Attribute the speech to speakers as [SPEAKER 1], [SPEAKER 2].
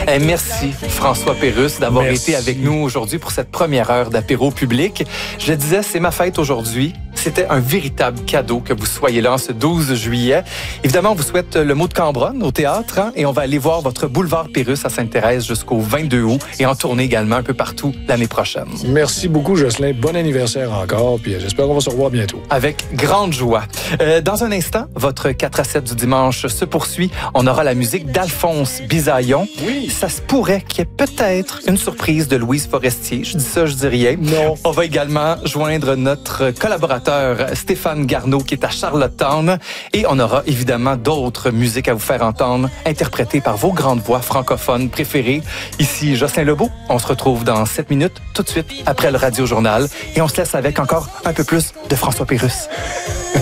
[SPEAKER 1] Merci François Pérusse d'avoir été avec nous aujourd'hui pour cette première heure d'apéro public. Je le disais, c'est ma fête aujourd'hui. C'était un véritable cadeau que vous soyez là en ce 12 juillet. Évidemment, on vous souhaite le mot de Cambronne au théâtre et on va aller voir votre boulevard Pérusse à Sainte-Thérèse jusqu'au 22 août et en tournée également un peu partout l'année prochaine.
[SPEAKER 2] Merci beaucoup, Jocelyn. Bon anniversaire encore, puis j'espère qu'on va se revoir bientôt.
[SPEAKER 1] Avec grande joie. Dans un instant, votre 4 à 7 du dimanche se poursuit. On aura la musique d'Alphonse Bisaillon.
[SPEAKER 2] Oui.
[SPEAKER 1] Ça se pourrait qu'il y ait peut-être une surprise de Louise Forestier. Je dis ça, je dis rien.
[SPEAKER 2] Non.
[SPEAKER 1] On va également joindre notre collaborateur Stéphane Garneau qui est à Charlottetown. Et on aura évidemment d'autres musiques à vous faire entendre, interprétées par vos grandes voix francophones préférées. Ici Jocelyn Lebeau. On se retrouve dans 7 minutes, tout de suite après le Radio Journal. Et on se laisse avec encore un peu plus de François Pérusse.